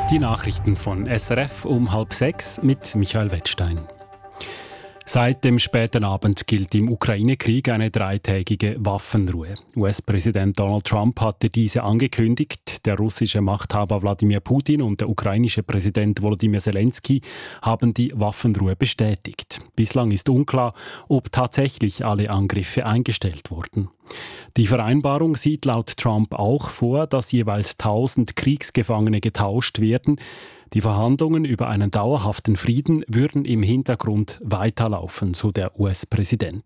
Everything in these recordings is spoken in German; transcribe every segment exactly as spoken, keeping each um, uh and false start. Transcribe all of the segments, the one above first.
Die Nachrichten von S R F um halb sechs mit Michael Wettstein. Seit dem späten Abend gilt im Ukraine-Krieg eine dreitägige Waffenruhe. U S-Präsident Donald Trump hatte diese angekündigt. Der russische Machthaber Wladimir Putin und der ukrainische Präsident Volodymyr Zelensky haben die Waffenruhe bestätigt. Bislang ist unklar, ob tatsächlich alle Angriffe eingestellt wurden. Die Vereinbarung sieht laut Trump auch vor, dass jeweils tausend Kriegsgefangene getauscht werden. Die Verhandlungen über einen dauerhaften Frieden würden im Hintergrund weiterlaufen, so der U S-Präsident.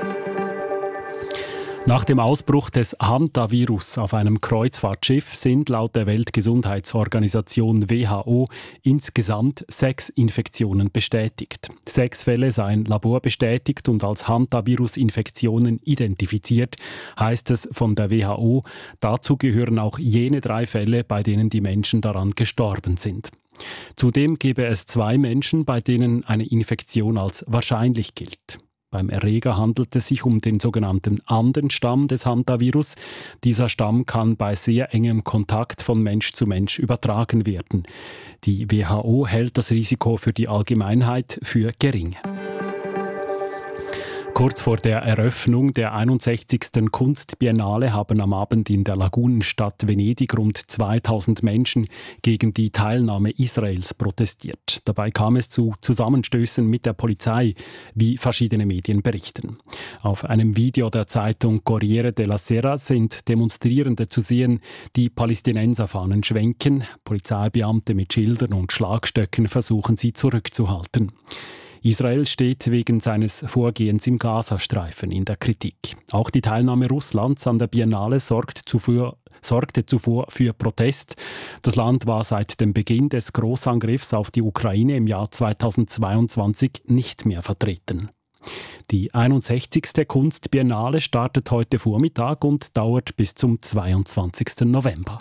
Nach dem Ausbruch des Hantavirus auf einem Kreuzfahrtschiff sind laut der Weltgesundheitsorganisation W H O insgesamt sechs Infektionen bestätigt. Sechs Fälle seien laborbestätigt und als Hantavirus-Infektionen identifiziert, heißt es von der W H O. Dazu gehören auch jene drei Fälle, bei denen die Menschen daran gestorben sind. Zudem gebe es zwei Menschen, bei denen eine Infektion als wahrscheinlich gilt. Beim Erreger handelt es sich um den sogenannten Andenstamm des Hantavirus. Dieser Stamm kann bei sehr engem Kontakt von Mensch zu Mensch übertragen werden. Die W H O hält das Risiko für die Allgemeinheit für gering. Kurz vor der Eröffnung der einundsechzigsten Kunstbiennale haben am Abend in der Lagunenstadt Venedig rund zweitausend Menschen gegen die Teilnahme Israels protestiert. Dabei kam es zu Zusammenstößen mit der Polizei, wie verschiedene Medien berichten. Auf einem Video der Zeitung Corriere della Sera sind Demonstrierende zu sehen, die Palästinenserfahnen schwenken. Polizeibeamte mit Schildern und Schlagstöcken versuchen sie zurückzuhalten. Israel steht wegen seines Vorgehens im Gazastreifen in der Kritik. Auch die Teilnahme Russlands an der Biennale sorgt zuvor, sorgte zuvor für Protest. Das Land war seit dem Beginn des Großangriffs auf die Ukraine im Jahr zweitausendzweiundzwanzig nicht mehr vertreten. Die einundsechzigste Kunstbiennale startet heute Vormittag und dauert bis zum zweiundzwanzigsten November.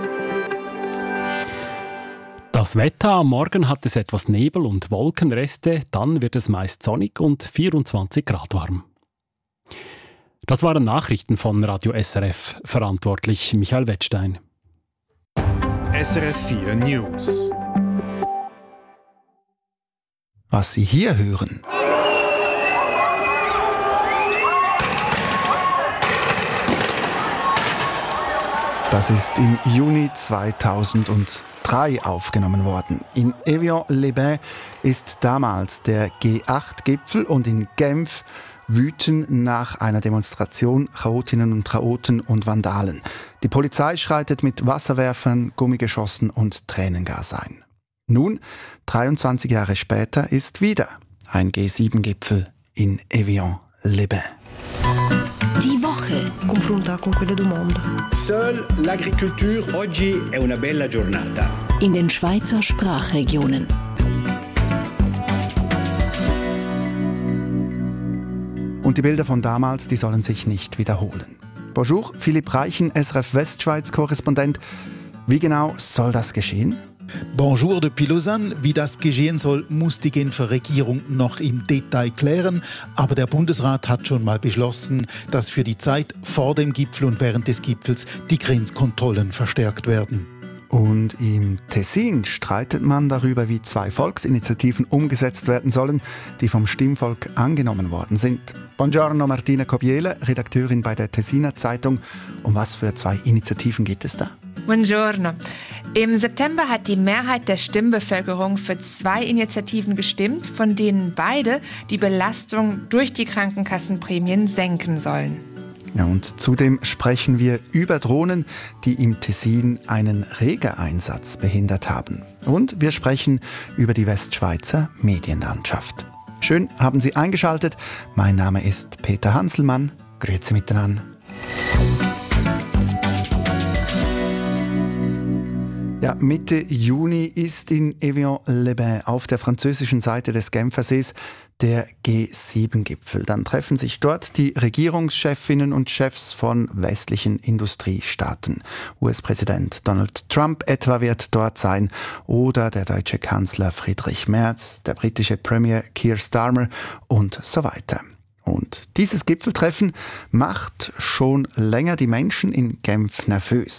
Das Wetter: am Morgen hat es etwas Nebel und Wolkenreste, dann wird es meist sonnig und vierundzwanzig Grad warm. Das waren Nachrichten von Radio S R F, verantwortlich Michael Wettstein. S R F vier News. Was Sie hier hören. Das ist im Juni zweitausenddrei aufgenommen worden. In Evian-les-Bains ist damals der G acht Gipfel und in Genf wüten nach einer Demonstration Chaotinnen und Chaoten und Vandalen. Die Polizei schreitet mit Wasserwerfern, Gummigeschossen und Tränengas ein. Nun, dreiundzwanzig Jahre später, ist wieder ein G sieben Gipfel in Evian-les-Bains. Die Woche. Confronta con quelle du mondo. Seule l'agriculture oggi è una bella giornata. In den Schweizer Sprachregionen. Und die Bilder von damals, die sollen sich nicht wiederholen. Bonjour, Philipp Reichen, S R F Westschweiz-Korrespondent. Wie genau soll das geschehen? Bonjour depuis Lausanne. Wie das geschehen soll, muss die Genfer Regierung noch im Detail klären. Aber der Bundesrat hat schon mal beschlossen, dass für die Zeit vor dem Gipfel und während des Gipfels die Grenzkontrollen verstärkt werden. Und im Tessin streitet man darüber, wie zwei Volksinitiativen umgesetzt werden sollen, die vom Stimmvolk angenommen worden sind. Buongiorno Martina Cobiele, Redakteurin bei der Tessiner Zeitung. Um was für zwei Initiativen geht es da? Buongiorno. Im September hat die Mehrheit der Stimmbevölkerung für zwei Initiativen gestimmt, von denen beide die Belastung durch die Krankenkassenprämien senken sollen. Ja, und zudem sprechen wir über Drohnen, die im Tessin einen Regereinsatz behindert haben. Und wir sprechen über die Westschweizer Medienlandschaft. Schön haben Sie eingeschaltet. Mein Name ist Peter Hanselmann. Grüezi miteinander. Ja, Mitte Juni ist in Evian-les-Bains auf der französischen Seite des Genfersees der G sieben Gipfel. Dann treffen sich dort die Regierungschefinnen und Chefs von westlichen Industriestaaten. U S-Präsident Donald Trump etwa wird dort sein oder der deutsche Kanzler Friedrich Merz, der britische Premier Keir Starmer und so weiter. Und dieses Gipfeltreffen macht schon länger die Menschen in Genf nervös.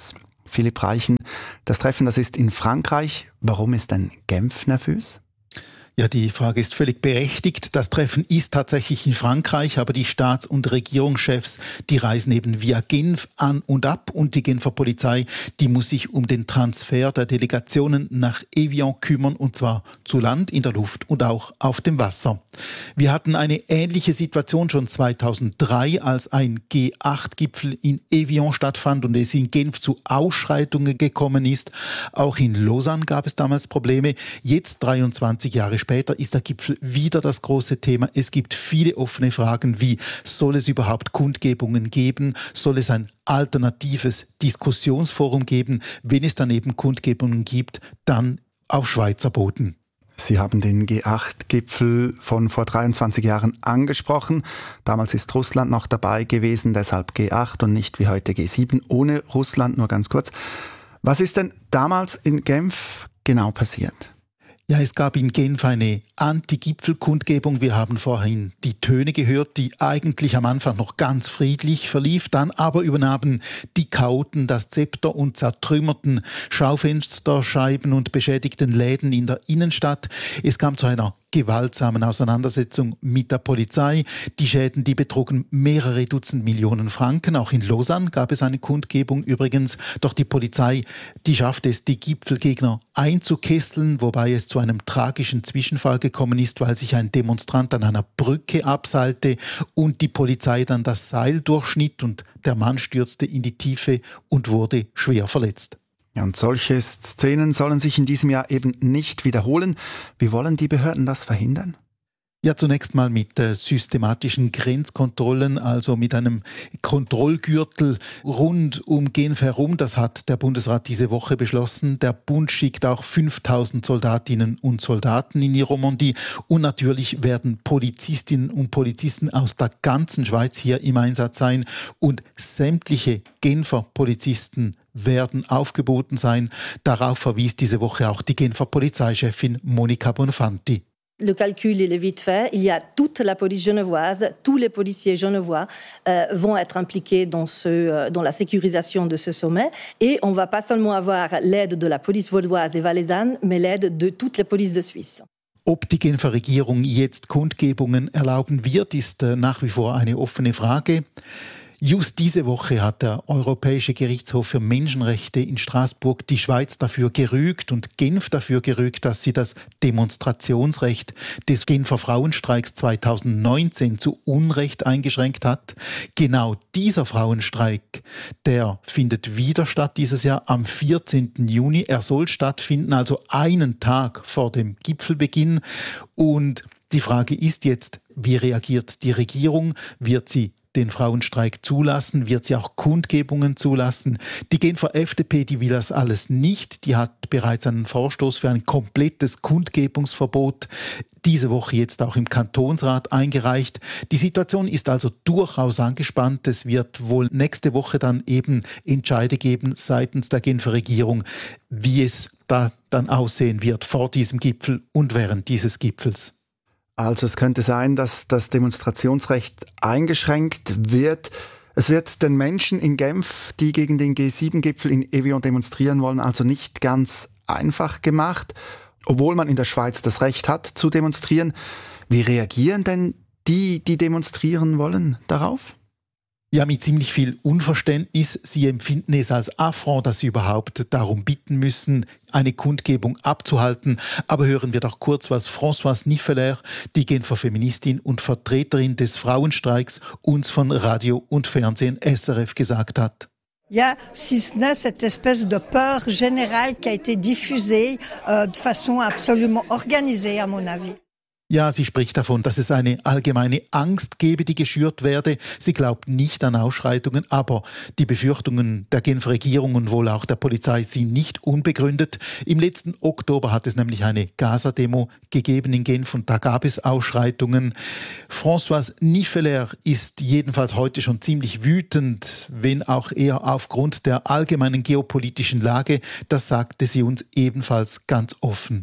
Philipp Reichen. Das Treffen, das ist in Frankreich. Warum ist denn Genf nervös? Ja, die Frage ist völlig berechtigt. Das Treffen ist tatsächlich in Frankreich, aber die Staats- und Regierungschefs, die reisen eben via Genf an und ab. Und die Genfer Polizei, die muss sich um den Transfer der Delegationen nach Evian kümmern, und zwar zu Land, in der Luft und auch auf dem Wasser. Wir hatten eine ähnliche Situation schon zweitausenddrei, als ein G acht Gipfel in Evian stattfand und es in Genf zu Ausschreitungen gekommen ist. Auch in Lausanne gab es damals Probleme. Jetzt, dreiundzwanzig Jahre später, ist der Gipfel wieder das große Thema. Es gibt viele offene Fragen, wie soll es überhaupt Kundgebungen geben? Soll es ein alternatives Diskussionsforum geben? Wenn es dann eben Kundgebungen gibt, dann auf Schweizer Boden. Sie haben den G acht Gipfel von vor dreiundzwanzig Jahren angesprochen. Damals ist Russland noch dabei gewesen, deshalb G acht und nicht wie heute G sieben ohne Russland. Nur ganz kurz. Was ist denn damals in Genf genau passiert? Ja, es gab in Genf eine Anti-Gipfel-Kundgebung. Wir haben vorhin die Töne gehört, die eigentlich am Anfang noch ganz friedlich verlief. Dann aber übernahmen die Chaoten das Zepter und zertrümmerten Schaufensterscheiben und beschädigten Läden in der Innenstadt. Es kam zu einer gewaltsamen Auseinandersetzung mit der Polizei. Die Schäden, die betrugen mehrere Dutzend Millionen Franken. Auch in Lausanne gab es eine Kundgebung übrigens. Doch die Polizei, die schaffte es, die Gipfelgegner einzukesseln, wobei es zu einem tragischen Zwischenfall gekommen ist, weil sich ein Demonstrant an einer Brücke abseilte und die Polizei dann das Seil durchschnitt und der Mann stürzte in die Tiefe und wurde schwer verletzt. Ja, und solche Szenen sollen sich in diesem Jahr eben nicht wiederholen. Wie wollen die Behörden das verhindern? Ja, zunächst mal mit äh, systematischen Grenzkontrollen, also mit einem Kontrollgürtel rund um Genf herum. Das hat der Bundesrat diese Woche beschlossen. Der Bund schickt auch fünftausend Soldatinnen und Soldaten in die Romandie. Und natürlich werden Polizistinnen und Polizisten aus der ganzen Schweiz hier im Einsatz sein. Und sämtliche Genfer Polizisten werden aufgeboten sein. Darauf verwies diese Woche auch die Genfer Polizeichefin Monika Bonfanti. Le calcul, il est vite fait. Il y a toute la police genevoise, tous les policiers genevois euh, vont être impliqués dans, ce, euh, dans la sécurisation de ce sommet. Et on ne va pas seulement avoir l'aide de la police vaudoise et valaisanne, mais l'aide de toutes les polices de Suisse. Ob die Genfer Regierung jetzt Kundgebungen erlauben wird, ist äh, nach wie vor eine offene Frage. Just diese Woche hat der Europäische Gerichtshof für Menschenrechte in Straßburg die Schweiz dafür gerügt und Genf dafür gerügt, dass sie das Demonstrationsrecht des Genfer Frauenstreiks zweitausendneunzehn zu Unrecht eingeschränkt hat. Genau dieser Frauenstreik, der findet wieder statt dieses Jahr am vierzehnten Juni. Er soll stattfinden, also einen Tag vor dem Gipfelbeginn. Und die Frage ist jetzt, wie reagiert die Regierung? Wird sie den Frauenstreik zulassen? Wird sie auch Kundgebungen zulassen? Die Genfer F D P, die will das alles nicht. Die hat bereits einen Vorstoß für ein komplettes Kundgebungsverbot diese Woche jetzt auch im Kantonsrat eingereicht. Die Situation ist also durchaus angespannt. Es wird wohl nächste Woche dann eben Entscheide geben seitens der Genfer Regierung, wie es da dann aussehen wird vor diesem Gipfel und während dieses Gipfels. Also es könnte sein, dass das Demonstrationsrecht eingeschränkt wird. Es wird den Menschen in Genf, die gegen den G sieben Gipfel in Evian demonstrieren wollen, also nicht ganz einfach gemacht, obwohl man in der Schweiz das Recht hat zu demonstrieren. Wie reagieren denn die, die demonstrieren wollen, darauf? Ja, mit ziemlich viel Unverständnis. Sie empfinden es als Affront, dass sie überhaupt darum bitten müssen, eine Kundgebung abzuhalten. Aber hören wir doch kurz, was Françoise Niffeler, die Genfer Feministin und Vertreterin des Frauenstreiks, uns von Radio und Fernsehen S R F gesagt hat. Il y a, si ce n'est cette espèce de peur générale qui a été diffusée euh, de façon absolument organisée, à mon avis. Ja, sie spricht davon, dass es eine allgemeine Angst gebe, die geschürt werde. Sie glaubt nicht an Ausschreitungen, aber die Befürchtungen der Genfer Regierung und wohl auch der Polizei sind nicht unbegründet. Im letzten Oktober hat es nämlich eine Gaza-Demo gegeben in Genf und da gab es Ausschreitungen. Françoise Niffeler ist jedenfalls heute schon ziemlich wütend, wenn auch eher aufgrund der allgemeinen geopolitischen Lage. Das sagte sie uns ebenfalls ganz offen.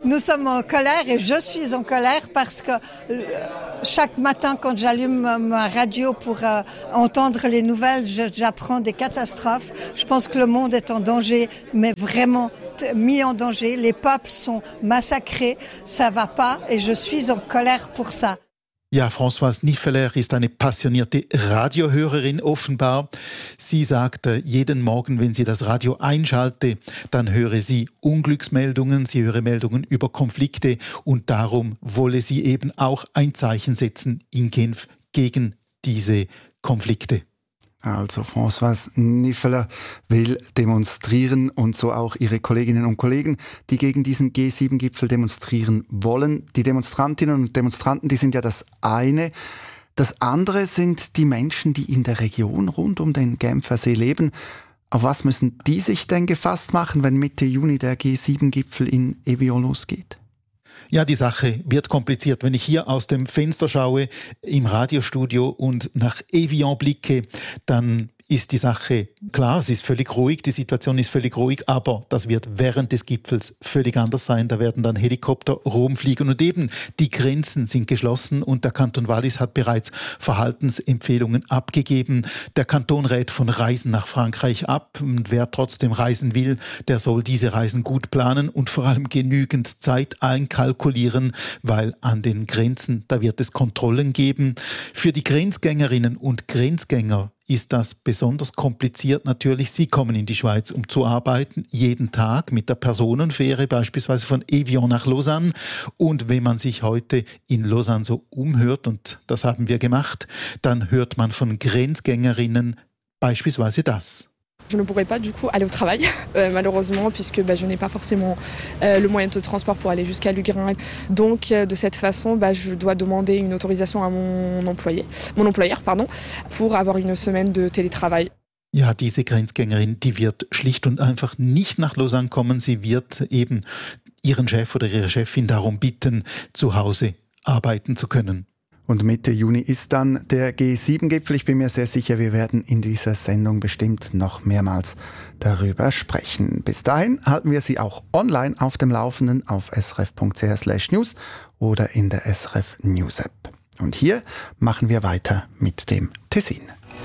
Nous sommes en colère et je suis en colère parce que euh, chaque matin quand j'allume ma radio pour euh, entendre les nouvelles, je, j'apprends des catastrophes. Je pense que le monde est en danger, mais vraiment mis en danger. Les peuples sont massacrés, ça va pas et je suis en colère pour ça. Ja, Françoise Niffeler ist eine passionierte Radiohörerin offenbar. Sie sagt, jeden Morgen, wenn sie das Radio einschalte, dann höre sie Unglücksmeldungen, sie höre Meldungen über Konflikte und darum wolle sie eben auch ein Zeichen setzen in Genf gegen diese Konflikte. Also Françoise Niffeler will demonstrieren und so auch ihre Kolleginnen und Kollegen, die gegen diesen G sieben Gipfel demonstrieren wollen. Die Demonstrantinnen und Demonstranten, die sind ja das eine. Das andere sind die Menschen, die in der Region rund um den Genfer See leben. Auf was müssen die sich denn gefasst machen, wenn Mitte Juni der G sieben Gipfel in Evian losgeht? Ja, die Sache wird kompliziert. Wenn ich hier aus dem Fenster schaue, im Radiostudio und nach Evian blicke, dann ist die Sache klar, es ist völlig ruhig, die Situation ist völlig ruhig, aber das wird während des Gipfels völlig anders sein. Da werden dann Helikopter rumfliegen und eben die Grenzen sind geschlossen und der Kanton Wallis hat bereits Verhaltensempfehlungen abgegeben. Der Kanton rät von Reisen nach Frankreich ab und wer trotzdem reisen will, der soll diese Reisen gut planen und vor allem genügend Zeit einkalkulieren, weil an den Grenzen, da wird es Kontrollen geben. Für die Grenzgängerinnen und Grenzgänger ist das besonders kompliziert natürlich. Sie kommen in die Schweiz, um zu arbeiten, jeden Tag mit der Personenfähre, beispielsweise von Evian nach Lausanne. Und wenn man sich heute in Lausanne so umhört, und das haben wir gemacht, dann hört man von Grenzgängerinnen beispielsweise das. Je ne pourrais pas du coup aller au travail, euh, malheureusement, puisque bah, je n'ai pas forcément euh, le moyen de transport pour aller jusqu'à Lugrin. Donc euh, de cette façon, bah, je dois demander une autorisation à mon employé, mon employeur, pardon, pour avoir une semaine de télétravail. Ja, diese Grenzgängerin, die wird schlicht und einfach nicht nach Lausanne kommen. Sie wird eben ihren Chef oder ihre Chefin darum bitten, zu Hause arbeiten zu können. Und Mitte Juni ist dann der G sieben Gipfel. Ich bin mir sehr sicher, wir werden in dieser Sendung bestimmt noch mehrmals darüber sprechen. Bis dahin halten wir Sie auch online auf dem Laufenden auf srf.ch slash news oder in der S R F News App. Und hier machen wir weiter mit dem Tessin.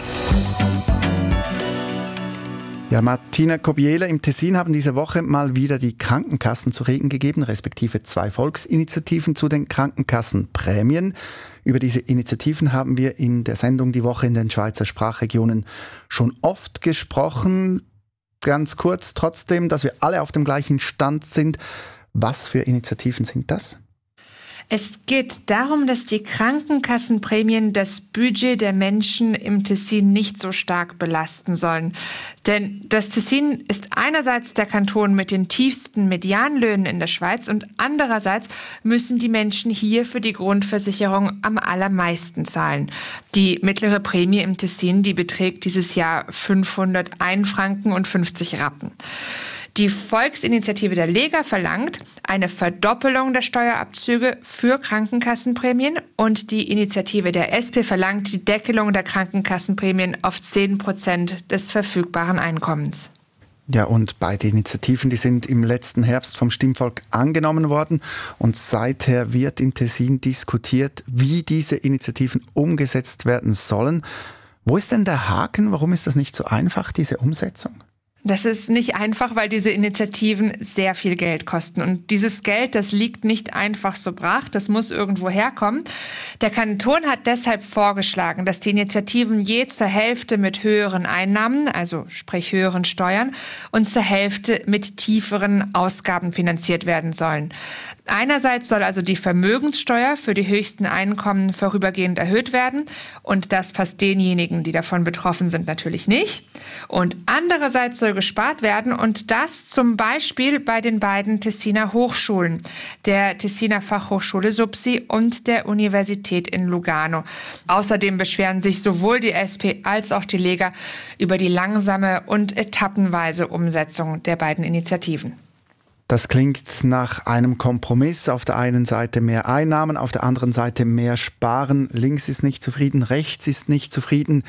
Ja, Martina Kobiela, im Tessin haben diese Woche mal wieder die Krankenkassen zu reden gegeben, respektive zwei Volksinitiativen zu den Krankenkassenprämien. Über diese Initiativen haben wir in der Sendung Die Woche in den Schweizer Sprachregionen schon oft gesprochen. Ganz kurz trotzdem, dass wir alle auf dem gleichen Stand sind. Was für Initiativen sind das? Es geht darum, dass die Krankenkassenprämien das Budget der Menschen im Tessin nicht so stark belasten sollen. Denn das Tessin ist einerseits der Kanton mit den tiefsten Medianlöhnen in der Schweiz und andererseits müssen die Menschen hier für die Grundversicherung am allermeisten zahlen. Die mittlere Prämie im Tessin, die beträgt dieses Jahr fünfhunderteins Franken und fünfzig Rappen. Die Volksinitiative der Lega verlangt eine Verdoppelung der Steuerabzüge für Krankenkassenprämien und die Initiative der S P verlangt die Deckelung der Krankenkassenprämien auf zehn Prozent des verfügbaren Einkommens. Ja, und beide Initiativen, die sind im letzten Herbst vom Stimmvolk angenommen worden und seither wird im Tessin diskutiert, wie diese Initiativen umgesetzt werden sollen. Wo ist denn der Haken? Warum ist das nicht so einfach, diese Umsetzung? Das ist nicht einfach, weil diese Initiativen sehr viel Geld kosten. Und dieses Geld, das liegt nicht einfach so brach, das muss irgendwo herkommen. Der Kanton hat deshalb vorgeschlagen, dass die Initiativen je zur Hälfte mit höheren Einnahmen, also sprich höheren Steuern, und zur Hälfte mit tieferen Ausgaben finanziert werden sollen. Einerseits soll also die Vermögenssteuer für die höchsten Einkommen vorübergehend erhöht werden. Und das passt denjenigen, die davon betroffen sind, natürlich nicht. Und andererseits soll gespart werden und das zum Beispiel bei den beiden Tessiner Hochschulen, der Tessiner Fachhochschule Subsi und der Universität in Lugano. Außerdem beschweren sich sowohl die S P als auch die Lega über die langsame und etappenweise Umsetzung der beiden Initiativen. Das klingt nach einem Kompromiss. Auf der einen Seite mehr Einnahmen, auf der anderen Seite mehr Sparen. Links ist nicht zufrieden, rechts ist nicht zufrieden.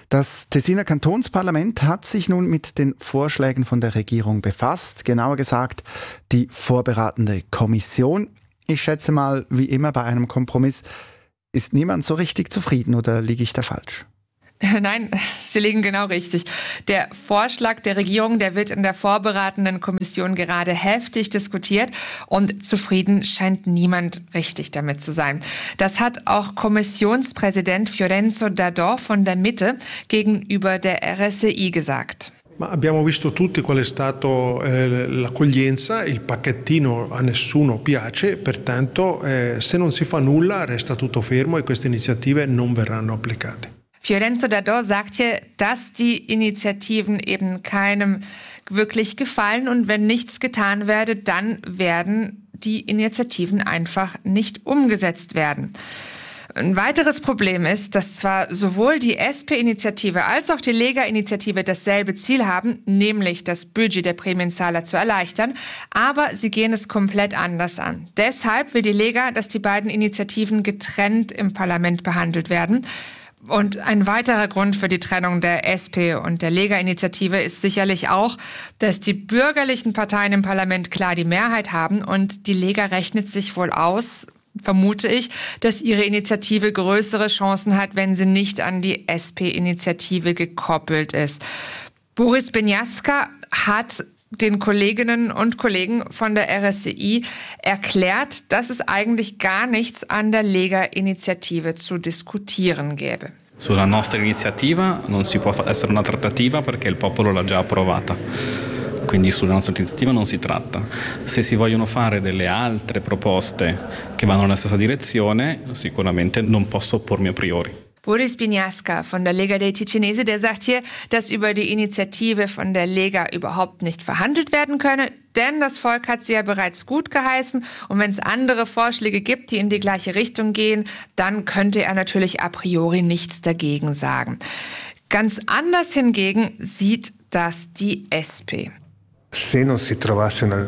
Das Tessiner Kantonsparlament hat sich nun mit den Vorschlägen von der Regierung befasst, genauer gesagt die vorberatende Kommission. Ich schätze mal, wie immer bei einem Kompromiss, ist niemand so richtig zufrieden, oder liege ich da falsch? Nein, Sie liegen genau richtig. Der Vorschlag der Regierung, der wird in der vorberatenden Kommission gerade heftig diskutiert und zufrieden scheint niemand richtig damit zu sein. Das hat auch Kommissionspräsident Fiorenzo Dadò von der Mitte gegenüber der R S E I gesagt. Ma abbiamo visto tutti qual è stato eh, l'accoglienza, il pacchettino a nessuno piace, pertanto eh, se non si fa nulla resta tutto fermo e queste iniziative non verranno applicate. Fiorenzo Dadò sagt hier, dass die Initiativen eben keinem wirklich gefallen und wenn nichts getan werde, dann werden die Initiativen einfach nicht umgesetzt werden. Ein weiteres Problem ist, dass zwar sowohl die S P-Initiative als auch die Lega-Initiative dasselbe Ziel haben, nämlich das Budget der Prämienzahler zu erleichtern, aber sie gehen es komplett anders an. Deshalb will die Lega, dass die beiden Initiativen getrennt im Parlament behandelt werden. Und ein weiterer Grund für die Trennung der S P und der Lega-Initiative ist sicherlich auch, dass die bürgerlichen Parteien im Parlament klar die Mehrheit haben und die Lega rechnet sich wohl aus, vermute ich, dass ihre Initiative größere Chancen hat, wenn sie nicht an die S P-Initiative gekoppelt ist. Boris Benjaska hat den Kolleginnen und Kollegen von der R S E I erklärt, dass es eigentlich gar nichts an der Lega-Initiative zu diskutieren gäbe. Sulla nostra iniziativa non si può essere una trattativa perché il popolo l'ha già approvata. Quindi sulla nostra iniziativa non si tratta. Se si vogliono fare delle altre proposte che vanno nella stessa direzione, sicuramente non posso oppormi a priori. Boris Benjaska von der Lega dei Ticinesi, der sagt hier, dass über die Initiative von der Lega überhaupt nicht verhandelt werden könne, denn das Volk hat sie ja bereits gut geheißen und wenn es andere Vorschläge gibt, die in die gleiche Richtung gehen, dann könnte er natürlich a priori nichts dagegen sagen. Ganz anders hingegen sieht das die S P. Se non si trovasse una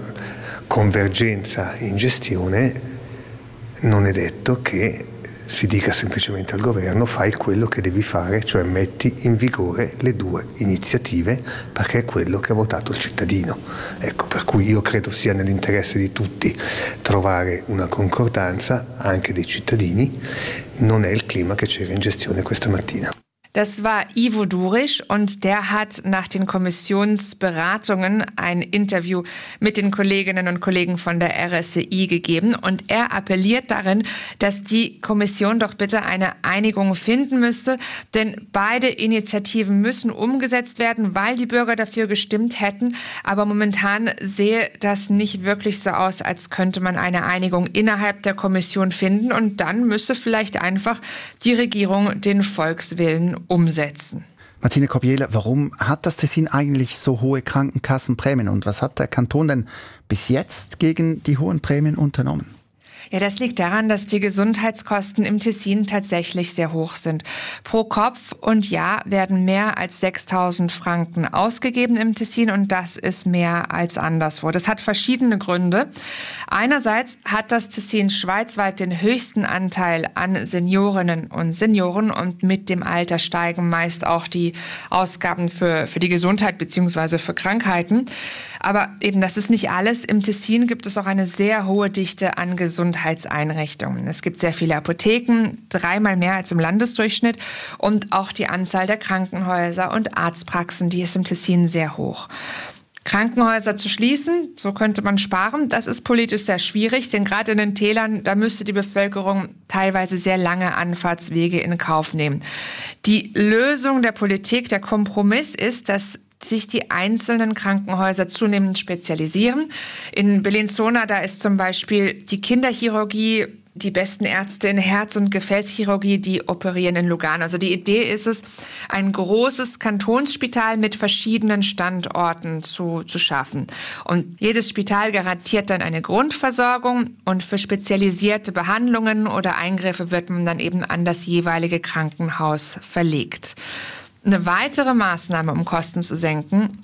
convergenza in gestione, non è detto che si dica semplicemente al governo fai quello che devi fare, cioè metti in vigore le due iniziative perché è quello che ha votato il cittadino. Ecco, per cui io credo sia nell'interesse di tutti trovare una concordanza anche dei cittadini, non è il clima che c'era in gestione questa mattina. Das war Ivo Durisch und der hat nach den Kommissionsberatungen ein Interview mit den Kolleginnen und Kollegen von der R S E I gegeben und er appelliert darin, dass die Kommission doch bitte eine Einigung finden müsste, denn beide Initiativen müssen umgesetzt werden, weil die Bürger dafür gestimmt hätten, aber momentan sehe das nicht wirklich so aus, als könnte man eine Einigung innerhalb der Kommission finden und dann müsse vielleicht einfach die Regierung den Volkswillen umsetzen. Martine Kobiela, warum hat das Tessin eigentlich so hohe Krankenkassenprämien und was hat der Kanton denn bis jetzt gegen die hohen Prämien unternommen? Ja, das liegt daran, dass die Gesundheitskosten im Tessin tatsächlich sehr hoch sind. Pro Kopf und Jahr werden mehr als sechstausend Franken ausgegeben im Tessin und das ist mehr als anderswo. Das hat verschiedene Gründe. Einerseits hat das Tessin schweizweit den höchsten Anteil an Seniorinnen und Senioren und mit dem Alter steigen meist auch die Ausgaben für, für die Gesundheit bzw. für Krankheiten. Aber eben das ist nicht alles. Im Tessin gibt es auch eine sehr hohe Dichte an Gesundheitseinrichtungen. Es gibt sehr viele Apotheken, dreimal mehr als im Landesdurchschnitt. Und auch die Anzahl der Krankenhäuser und Arztpraxen, die ist im Tessin sehr hoch. Krankenhäuser zu schließen, so könnte man sparen, das ist politisch sehr schwierig, denn gerade in den Tälern, da müsste die Bevölkerung teilweise sehr lange Anfahrtswege in Kauf nehmen. Die Lösung der Politik, der Kompromiss ist, dass sich die einzelnen Krankenhäuser zunehmend spezialisieren. In Bellinzona, da ist zum Beispiel die Kinderchirurgie, die besten Ärzte in Herz- und Gefäßchirurgie, die operieren in Lugano. Also die Idee ist es, ein großes Kantonsspital mit verschiedenen Standorten zu, zu schaffen. Und jedes Spital garantiert dann eine Grundversorgung und für spezialisierte Behandlungen oder Eingriffe wird man dann eben an das jeweilige Krankenhaus verlegt. Eine weitere Maßnahme, um Kosten zu senken,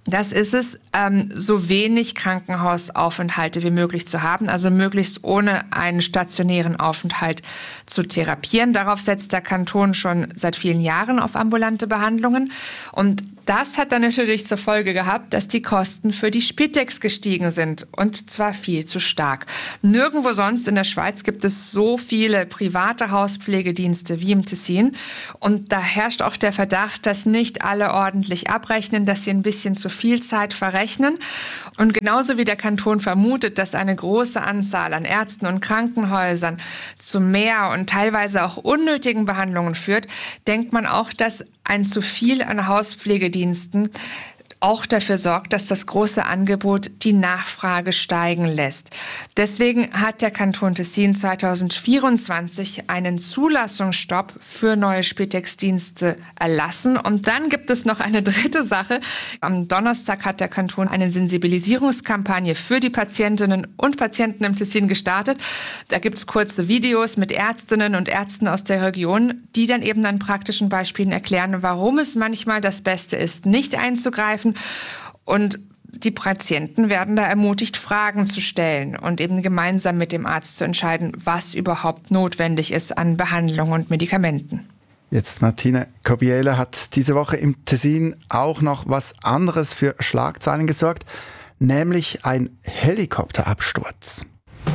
Das ist es, ähm, so wenig Krankenhausaufenthalte wie möglich zu haben, also möglichst ohne einen stationären Aufenthalt zu therapieren. Darauf setzt der Kanton schon seit vielen Jahren auf ambulante Behandlungen. Und das hat dann natürlich zur Folge gehabt, dass die Kosten für die Spitex gestiegen sind, und zwar viel zu stark. Nirgendwo sonst in der Schweiz gibt es so viele private Hauspflegedienste wie im Tessin. Und da herrscht auch der Verdacht, dass nicht alle ordentlich abrechnen, dass sie ein bisschen zu viel Zeit verrechnen. Und genauso wie der Kanton vermutet, dass eine große Anzahl an Ärzten und Krankenhäusern zu mehr und teilweise auch unnötigen Behandlungen führt, denkt man auch, dass ein zu viel an Hauspflegediensten auch dafür sorgt, dass das große Angebot die Nachfrage steigen lässt. Deswegen hat der Kanton Tessin zweitausendvierundzwanzig einen Zulassungsstopp für neue Spitex-Dienste erlassen. Und dann gibt es noch eine dritte Sache. Am Donnerstag hat der Kanton eine Sensibilisierungskampagne für die Patientinnen und Patienten im Tessin gestartet. Da gibt es kurze Videos mit Ärztinnen und Ärzten aus der Region, die dann eben an praktischen Beispielen erklären, warum es manchmal das Beste ist, nicht einzugreifen. Und die Patienten werden da ermutigt, Fragen zu stellen und eben gemeinsam mit dem Arzt zu entscheiden, was überhaupt notwendig ist an Behandlung und Medikamenten. Jetzt Martina Kobiela hat diese Woche im Tessin auch noch was anderes für Schlagzeilen gesorgt, nämlich ein Helikopterabsturz.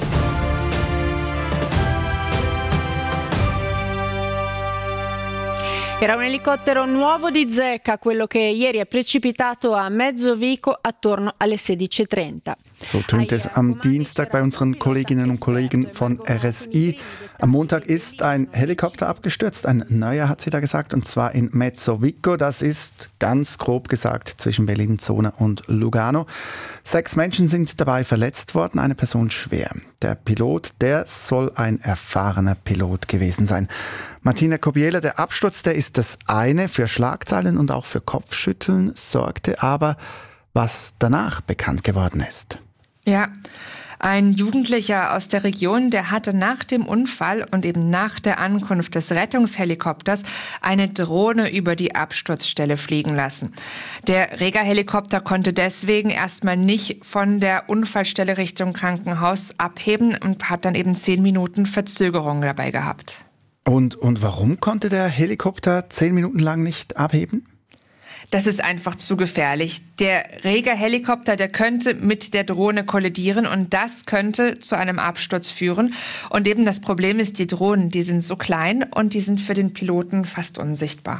Era un elicottero nuovo di zecca, quello che ieri è precipitato a Mezzovico attorno alle sedici e trenta. So tönt es am Dienstag bei unseren Kolleginnen und Kollegen von R S I. Am Montag ist ein Helikopter abgestürzt, ein neuer hat sie da gesagt, und zwar in Mezzovico. Das ist ganz grob gesagt zwischen Bellinzona und Lugano. Sechs Menschen sind dabei verletzt worden, eine Person schwer. Der Pilot, der soll ein erfahrener Pilot gewesen sein. Martina Kobiela, der Absturz, der ist das eine, für Schlagzeilen und auch für Kopfschütteln sorgte, aber was danach bekannt geworden ist. Ja, ein Jugendlicher aus der Region, der hatte nach dem Unfall und eben nach der Ankunft des Rettungshelikopters eine Drohne über die Absturzstelle fliegen lassen. Der Rega-Helikopter konnte deswegen erstmal nicht von der Unfallstelle Richtung Krankenhaus abheben und hat dann eben zehn Minuten Verzögerung dabei gehabt. Und, und warum konnte der Helikopter zehn Minuten lang nicht abheben? Das ist einfach zu gefährlich. Der Rega-Helikopter, der könnte mit der Drohne kollidieren und das könnte zu einem Absturz führen. Und eben das Problem ist, die Drohnen, die sind so klein und die sind für den Piloten fast unsichtbar.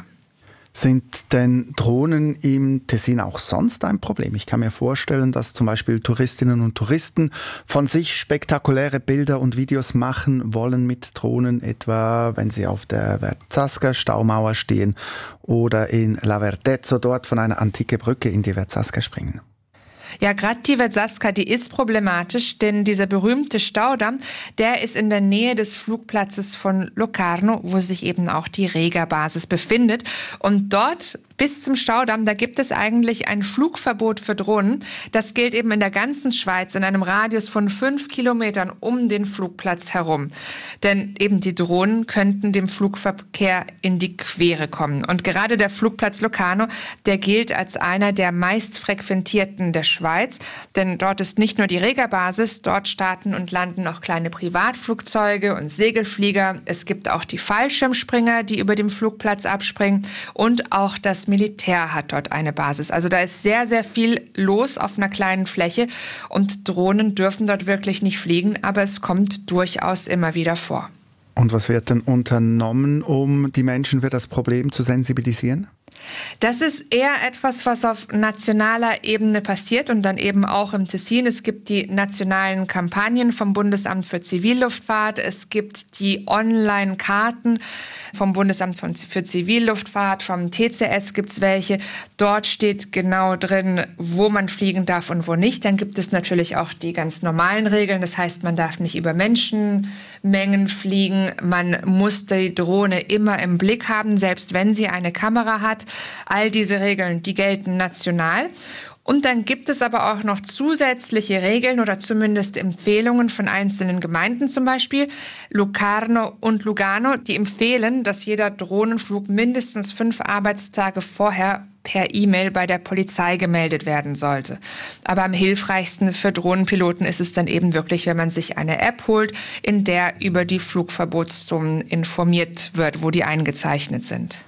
Sind denn Drohnen im Tessin auch sonst ein Problem? Ich kann mir vorstellen, dass zum Beispiel Touristinnen und Touristen von sich spektakuläre Bilder und Videos machen wollen mit Drohnen, etwa wenn sie auf der Verzasca-Staumauer stehen oder in La Vertezzo dort von einer antiken Brücke in die Verzasca springen. Ja, gerade die Verzasca, die ist problematisch, denn dieser berühmte Staudamm, der ist in der Nähe des Flugplatzes von Locarno, wo sich eben auch die Rega-Basis befindet. Und dort bis zum Staudamm, da gibt es eigentlich ein Flugverbot für Drohnen. Das gilt eben in der ganzen Schweiz in einem Radius von fünf Kilometern um den Flugplatz herum. Denn eben die Drohnen könnten dem Flugverkehr in die Quere kommen. Und gerade der Flugplatz Locarno, der gilt als einer der meist frequentierten der Schweiz. Denn dort ist nicht nur die Rega-Basis, dort starten und landen auch kleine Privatflugzeuge und Segelflieger. Es gibt auch die Fallschirmspringer, die über dem Flugplatz abspringen, und auch das Militär hat dort eine Basis. Also da ist sehr, sehr viel los auf einer kleinen Fläche und Drohnen dürfen dort wirklich nicht fliegen, aber es kommt durchaus immer wieder vor. Und was wird denn unternommen, um die Menschen für das Problem zu sensibilisieren? Das ist eher etwas, was auf nationaler Ebene passiert und dann eben auch im Tessin. Es gibt die nationalen Kampagnen vom Bundesamt für Zivilluftfahrt. Es gibt die Online-Karten vom Bundesamt für Zivilluftfahrt, vom T C S gibt es welche. Dort steht genau drin, wo man fliegen darf und wo nicht. Dann gibt es natürlich auch die ganz normalen Regeln. Das heißt, man darf nicht über Menschenmengen fliegen. Man muss die Drohne immer im Blick haben, selbst wenn sie eine Kamera hat. All diese Regeln, die gelten national. Und dann gibt es aber auch noch zusätzliche Regeln oder zumindest Empfehlungen von einzelnen Gemeinden, zum Beispiel Locarno und Lugano, die empfehlen, dass jeder Drohnenflug mindestens fünf Arbeitstage vorher per E-Mail bei der Polizei gemeldet werden sollte. Aber am hilfreichsten für Drohnenpiloten ist es dann eben wirklich, wenn man sich eine App holt, in der über die Flugverbotszonen informiert wird, wo die eingezeichnet sind.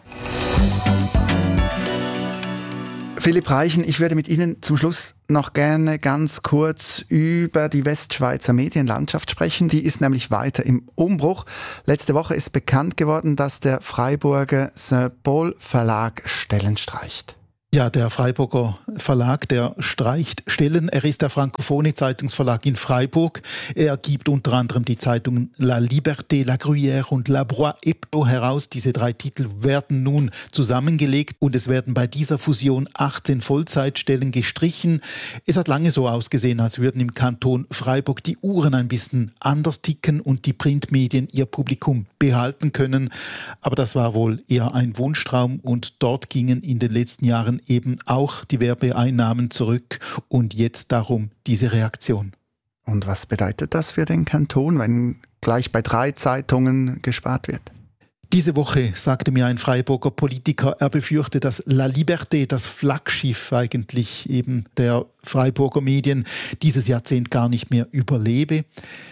Philipp Reichen, ich würde mit Ihnen zum Schluss noch gerne ganz kurz über die Westschweizer Medienlandschaft sprechen. Die ist nämlich weiter im Umbruch. Letzte Woche ist bekannt geworden, dass der Freiburger Saint-Paul Verlag Stellen streicht. Ja, der Freiburger Verlag, der streicht Stellen. Er ist der frankophone Zeitungsverlag in Freiburg. Er gibt unter anderem die Zeitungen La Liberté, La Gruyère und La Broye Hebdo heraus. Diese drei Titel werden nun zusammengelegt und es werden bei dieser Fusion achtzehn Vollzeitstellen gestrichen. Es hat lange so ausgesehen, als würden im Kanton Freiburg die Uhren ein bisschen anders ticken und die Printmedien ihr Publikum behalten können. Aber das war wohl eher ein Wunschtraum und dort gingen in den letzten Jahren eben auch die Werbeeinnahmen zurück und jetzt darum diese Reaktion. Und was bedeutet das für den Kanton, wenn gleich bei drei Zeitungen gespart wird? Diese Woche sagte mir ein Freiburger Politiker, er befürchte, dass La Liberté, das Flaggschiff eigentlich eben der Freiburger Medien, dieses Jahrzehnt gar nicht mehr überlebe.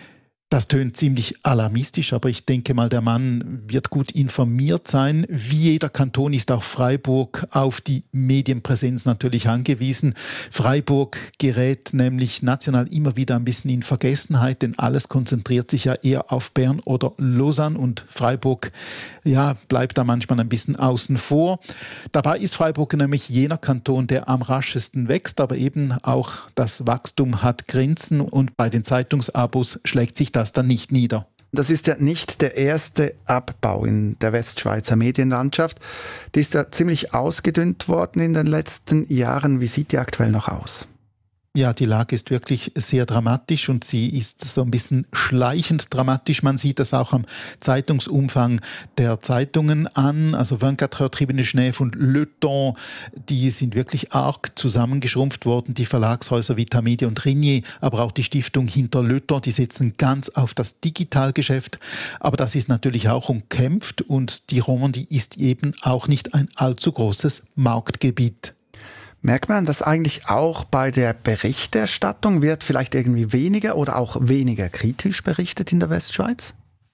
Das tönt ziemlich alarmistisch, aber ich denke mal, der Mann wird gut informiert sein. Wie jeder Kanton ist auch Freiburg auf die Medienpräsenz natürlich angewiesen. Freiburg gerät nämlich national immer wieder ein bisschen in Vergessenheit, denn alles konzentriert sich ja eher auf Bern oder Lausanne und Freiburg ja, bleibt da manchmal ein bisschen außen vor. Dabei ist Freiburg nämlich jener Kanton, der am raschesten wächst, aber eben auch das Wachstum hat Grenzen und bei den Zeitungsabos schlägt sich das dann nicht nieder. Das ist ja nicht der erste Abbau in der Westschweizer Medienlandschaft. Die ist ja ziemlich ausgedünnt worden in den letzten Jahren. Wie sieht die aktuell noch aus? Ja, die Lage ist wirklich sehr dramatisch und sie ist so ein bisschen schleichend dramatisch. Man sieht das auch am Zeitungsumfang der Zeitungen an. Also vingt-quatre Heures, Tribune Genève und Le Temps, die sind wirklich arg zusammengeschrumpft worden. Die Verlagshäuser wie Tamedia und Ringier, aber auch die Stiftung hinter Le Temps, die setzen ganz auf das Digitalgeschäft. Aber das ist natürlich auch umkämpft und die Romandie ist eben auch nicht ein allzu großes Marktgebiet. Merkt man das eigentlich auch bei der Berichterstattung? Wird vielleicht irgendwie weniger oder auch weniger kritisch berichtet in der Westschweiz?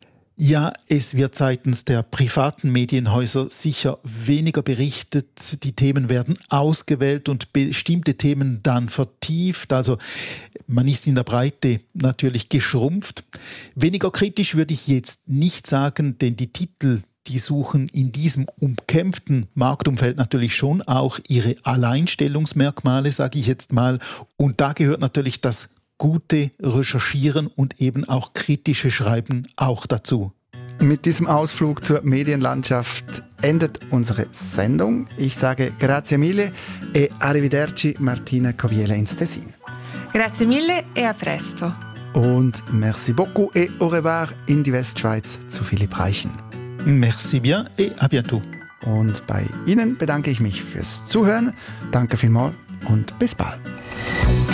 Ja, es wird seitens der privaten Medienhäuser sicher weniger berichtet. Die Themen werden ausgewählt und bestimmte Themen dann vertieft. Also man ist in der Breite natürlich geschrumpft. Weniger kritisch würde ich jetzt nicht sagen, denn die Titel, die suchen in diesem umkämpften Marktumfeld natürlich schon auch ihre Alleinstellungsmerkmale, sage ich jetzt mal. Und da gehört natürlich das gute Recherchieren und eben auch kritische Schreiben auch dazu. Mit diesem Ausflug zur Medienlandschaft endet unsere Sendung. Ich sage grazie mille e arrivederci Martina Coviela ins Tessin. Grazie mille e a presto. Und merci beaucoup et au revoir in die Westschweiz zu Philipp Reichen. Merci bien et à bientôt. Und bei Ihnen bedanke ich mich fürs Zuhören. Danke vielmals und bis bald.